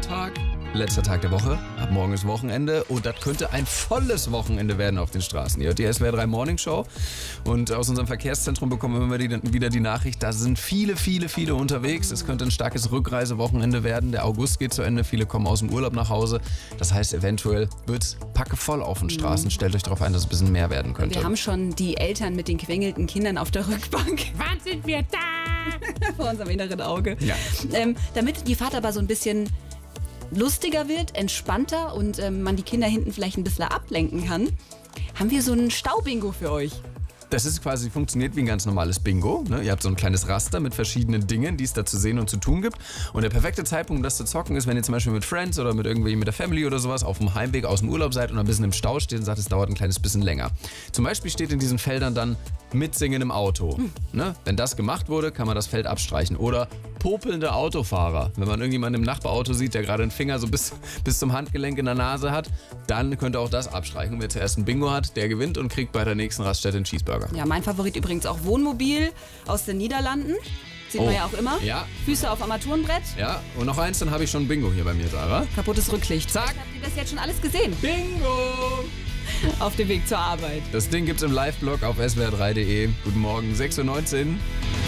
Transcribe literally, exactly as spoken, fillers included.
Freitag, letzter Tag der Woche. Ab morgen ist Wochenende und das könnte ein volles Wochenende werden auf den Straßen. Ihr hört die S W R drei Morning Show und aus unserem Verkehrszentrum bekommen wir immer die, wieder die Nachricht, da sind viele, viele, viele unterwegs. Es könnte ein starkes Rückreisewochenende werden. Der August geht zu Ende, viele kommen aus dem Urlaub nach Hause. Das heißt, eventuell wird es packevoll auf den Straßen. Stellt euch darauf ein, dass es ein bisschen mehr werden könnte. Wir haben schon die Eltern mit den quengelnden Kindern auf der Rückbank. Wann sind wir da? Vor unserem inneren Auge. Ja. Ähm, damit die Fahrt aber so ein bisschen lustiger wird, entspannter und ähm, man die Kinder hinten vielleicht ein bisschen ablenken kann, haben wir so ein Staubingo für euch. Das ist quasi, funktioniert wie ein ganz normales Bingo. Ne? Ihr habt so ein kleines Raster mit verschiedenen Dingen, die es da zu sehen und zu tun gibt. Und der perfekte Zeitpunkt, um das zu zocken, ist, wenn ihr zum Beispiel mit Friends oder mit irgendwie mit der Family oder sowas auf dem Heimweg aus dem Urlaub seid und ein bisschen im Stau steht und sagt, es dauert ein kleines bisschen länger. Zum Beispiel steht in diesen Feldern dann Mitsingen im Auto. Hm. Ne? Wenn das gemacht wurde, kann man das Feld abstreichen. Oder popelnde Autofahrer. Wenn man irgendjemanden im Nachbarauto sieht, der gerade einen Finger so bis, bis zum Handgelenk in der Nase hat, dann könnt ihr auch das abstreichen. Wer zuerst ein Bingo hat, der gewinnt und kriegt bei der nächsten Raststätte einen Cheeseburger. Ja, mein Favorit übrigens auch Wohnmobil aus den Niederlanden. Sieht Oh. man ja auch immer. Ja. Füße auf Armaturenbrett. Ja, und noch eins, dann habe ich schon ein Bingo hier bei mir, Sarah. Kaputtes Rücklicht. Zack. Habt ihr das jetzt schon alles gesehen? Bingo! Auf dem Weg zur Arbeit. Das Ding gibt's im Live-Blog auf S W R drei punkt de. Guten Morgen, sechs Uhr neunzehn.